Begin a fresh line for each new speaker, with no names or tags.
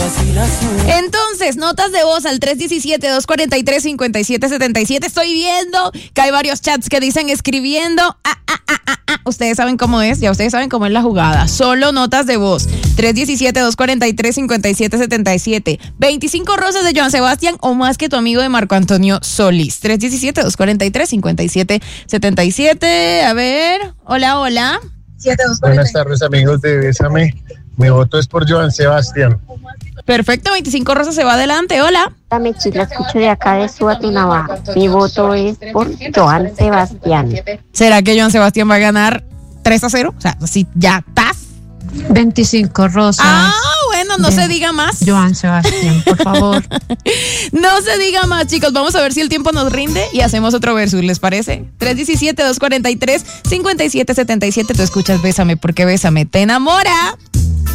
Entonces, notas de voz al 317-243-5777. Estoy viendo que hay varios chats que dicen escribiendo. Ustedes saben cómo es, ya ustedes saben cómo es la jugada. Solo notas de voz. 317-243-5777. 25 rosas de Joan Sebastián o más que tu amigo de Marco Antonio Solís. 317-243-5777. A ver, hola.
Buenas tardes, amigos de Bésame. Mi voto es por Joan Sebastián.
Perfecto, 25 rosas se va adelante. Hola.
Dame, chicla, escucho de acá de Suatunaba. Mi voto es por Joan Sebastián.
¿Será que Joan Sebastián va a ganar 3-0? O sea, si ya estás.
25 rosas.
Bueno, no se diga más.
Joan Sebastián, por favor.
No se diga más, chicos. Vamos a ver si el tiempo nos rinde y hacemos otro versus, ¿les parece? 317-243-5777. Tú escuchas Bésame porque Bésame te enamora.